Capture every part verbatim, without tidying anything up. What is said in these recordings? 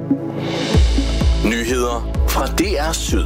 Nyheder fra D R Syd.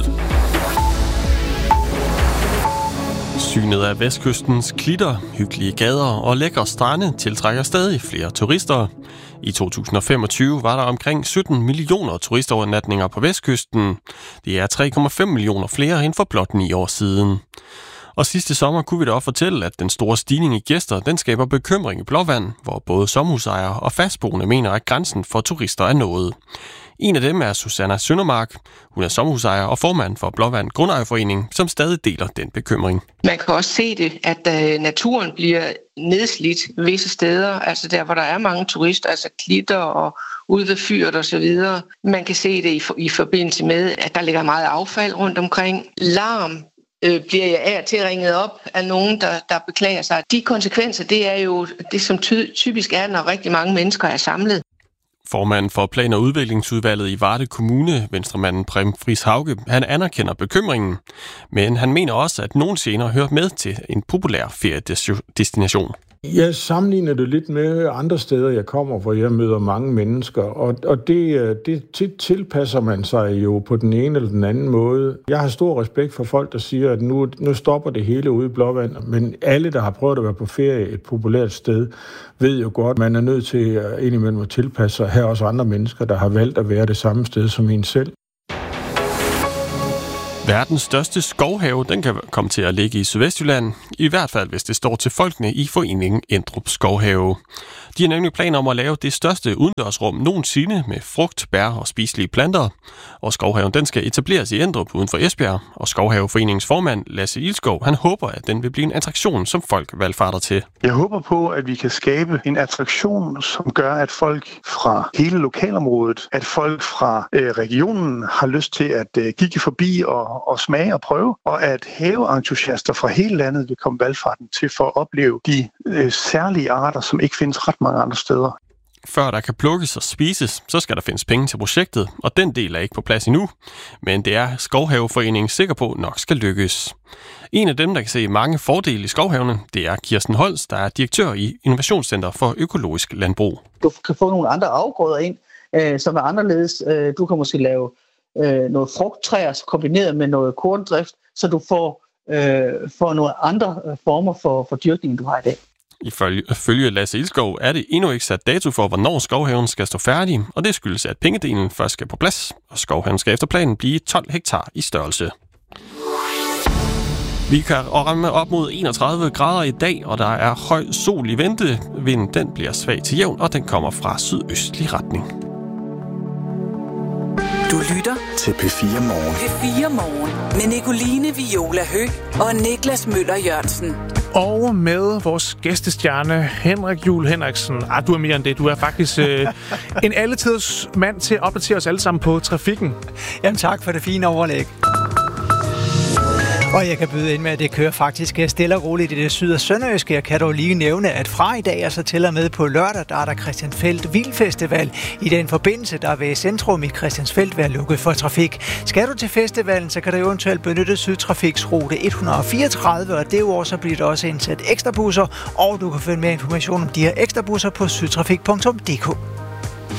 Synet af vestkystens klitter, hyggelige gader og lækre strande tiltrækker stadig flere turister. I to tusind og femogtyve var der omkring sytten millioner turistovernatninger på vestkysten. Det er tre komma fem millioner flere end for blot ni år siden. Og sidste sommer kunne vi da også fortælle, at den store stigning i gæster, den skaber bekymring i Blåvand, hvor både sommerhusejere og fastboende mener, at grænsen for turister er nået. En af dem er Susanna Søndermark. Hun er sommerhusejer og formand for Blåvand Grundejerforening, som stadig deler den bekymring. Man kan også se det, at uh, naturen bliver nedslidt visse steder, altså der, hvor der er mange turister, altså klitter og ude ved fyret og så videre. Man kan se det i, for, i forbindelse med, at der ligger meget affald rundt omkring. Larm øh, bliver jeg af til ringet op af nogen, der, der beklager sig. De konsekvenser, det er jo det, som ty- typisk er, når rigtig mange mennesker er samlet. Formanden for Plan- og Udviklingsudvalget i Varde Kommune, venstremanden Preben Friis Hauge, han anerkender bekymringen, men han mener også, at nogle scener hører med til en populær feriedestination. Jeg sammenligner det lidt med andre steder, jeg kommer, hvor jeg møder mange mennesker, og, og det, det, det tilpasser man sig jo på den ene eller den anden måde. Jeg har stor respekt for folk, der siger, at nu, nu stopper det hele ude i Blåvand, men alle, der har prøvet at være på ferie et populært sted, ved jo godt, at man er nødt til at indimellem at tilpasse sig. Her er også andre mennesker, der har valgt at være det samme sted som en selv. Verdens største skovhave, den kan komme til at ligge i Sydvestjylland, i hvert fald hvis det står til folkene i foreningen Endrup Skovhave. De har nemlig planer om at lave det største udendørsrum nogensinde med frugt, bær og spiselige planter. Og skovhaven den skal etableres i Endrup uden for Esbjerg, og Skovhaveforeningens formand Lasse Ilskov, han håber, at den vil blive en attraktion, som folk valfarter til. Jeg håber på, at vi kan skabe en attraktion, som gør, at folk fra hele lokalområdet, at folk fra øh, regionen har lyst til at øh, kigge forbi og, og smage og prøve, og at haveentusiaster fra hele landet vil komme valfarten til for at opleve de øh, særlige arter, som ikke findes ret mange andre steder. Før der kan plukkes og spises, så skal der findes penge til projektet, og den del er ikke på plads endnu. Men det er Skovhaveforeningen sikker på nok skal lykkes. En af dem, der kan se mange fordele i skovhavene, det er Kirsten Holst, der er direktør i Innovationscenter for Økologisk Landbrug. Du kan få nogle andre afgrøder ind, øh, som er anderledes. Øh, du kan måske lave øh, noget frugttræer kombineret med noget korndrift, så du får, øh, får nogle andre former for, for dyrkning, end du har i dag. Ifølge Lasse Ilskov er det endnu ikke sat dato for, hvornår skovhaven skal stå færdig, og det skyldes, at pengedelen først skal på plads, og skovhaven skal efter planen blive tolv hektar i størrelse. Vi kan ramme op mod enogtredive grader i dag, og der er høj sol i vente. Vinden den bliver svag til jævn, og den kommer fra sydøstlig retning. Du lytter til P fire Morgen. P fire Morgen med Nicoline Viola Høgh og Niklas Møller Jørgensen. Og med vores gæstestjerne, Henrik Juul Henriksen. Ah, du er mere end det. Du er faktisk øh, en alletiders mand til at opdatere os alle sammen på trafikken. Jamen tak for det fine overlæg. Og jeg kan byde ind med, at det kører faktisk stille og roligt i det syd- og sønderjyske. Jeg kan dog lige nævne, at fra i dag og så til og med på lørdag, der er der Christiansfeld Vildfestival. I den forbindelse, der vil centrum i Christiansfeld være lukket for trafik. Skal du til festivalen, så kan du eventuelt benytte Sydtrafiksrute et hundrede og fireogtredive, og derudover så bliver der også indsat ekstra busser, og du kan finde mere information om de her ekstra busser på sydtrafik punktum d k.